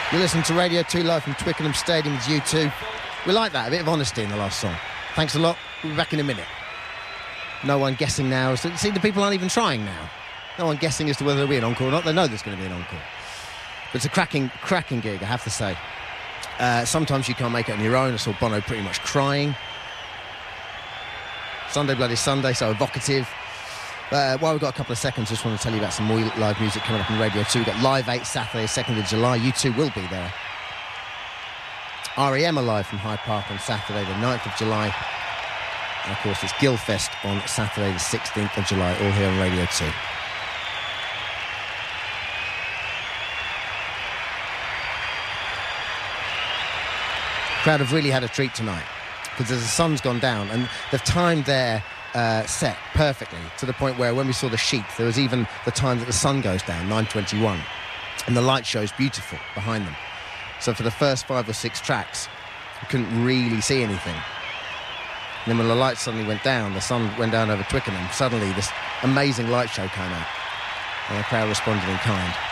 You listen to Radio 2 live from Twickenham Stadium with U2. We like that, a bit of honesty in the last song. Thanks a lot. We'll be back in a minute. No one guessing now. See, the people aren't even trying now. No one guessing as to whether there'll be an encore or not. They know there's going to be an encore. But it's a cracking gig, I have to say. Sometimes you can't make it on your own. I saw Bono pretty much crying. Sunday Bloody Sunday, so evocative. While we've got a couple of seconds, just want to tell you about some more live music coming up on Radio 2. We've got Live 8 Saturday, 2nd of July. U2 will be there. R.E.M. are live from Hyde Park on Saturday, the 9th of July. And, of course, it's Guildfest on Saturday, the 16th of July, all here on Radio 2. Crowd have really had a treat tonight because the sun's gone down and they've timed their set perfectly to the point where when we saw the sheet there was even the time that the sun goes down, 9:21, and the light show's beautiful behind them. So for the first 5 or 6 tracks you couldn't really see anything, and then when the light suddenly went down, the sun went down over Twickenham, suddenly this amazing light show came out and the crowd responded in kind.